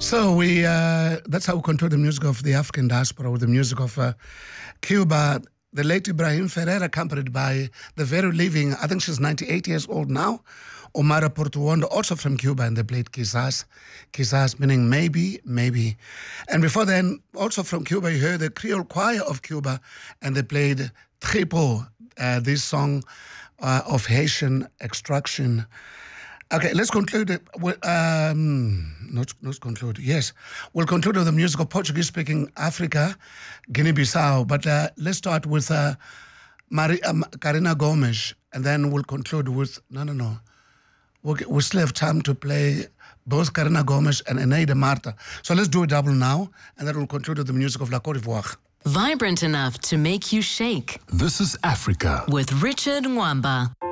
So that's how we control the music of the African diaspora with the music of Cuba. The late Ibrahim Ferrer, accompanied by the very living, I think she's 98 years old now, Omara Portuondo, also from Cuba, and they played Quizás. Quizás meaning maybe, maybe. And before then, also from Cuba, you heard the Creole Choir of Cuba, and they played Tripo, this song of Haitian extraction. Okay, let's conclude it with, not conclude, yes. We'll conclude with the music of Portuguese-speaking Africa, Guinea-Bissau, but let's start with Karina Gomes, and then we'll conclude with, no. We still have time to play both Karina Gomes and Eneida Marta. So let's do a double now, and then we'll conclude with the music of La Côte d'Ivoire. Vibrant enough to make you shake. This is Africa. With Richard Mwamba.